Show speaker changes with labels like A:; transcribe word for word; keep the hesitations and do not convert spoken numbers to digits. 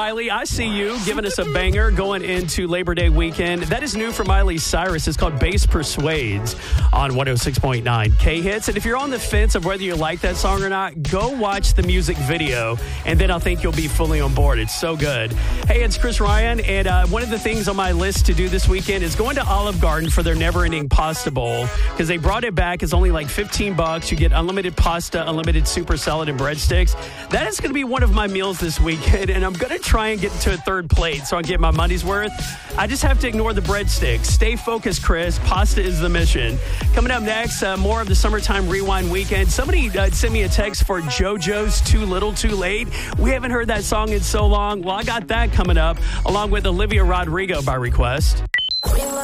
A: Miley, I See You, giving us a banger going into Labor Day weekend. That is new from Miley Cyrus. It's called Bass Persuades on one oh six point nine K-Hits. And if you're on the fence of whether you like that song or not, go watch the music video, and then I think you'll be fully on board. It's so good. Hey, it's Chris Ryan, and uh, one of the things on my list to do this weekend is going to Olive Garden for their never-ending pasta bowl, because they brought it back. It's only like fifteen bucks. You get unlimited pasta, unlimited super salad, and breadsticks. That is going to be one of my meals this weekend, and I'm going to try and get to a third plate so I get my money's worth. I just have to ignore the breadsticks. Stay focused, Chris. Pasta is the mission. Coming up next, uh, more of the Summertime Rewind weekend. Somebody uh, sent me a text for JoJo's Too Little Too Late. We haven't heard that song in so long. Well, I got that coming up, along with Olivia Rodrigo by request.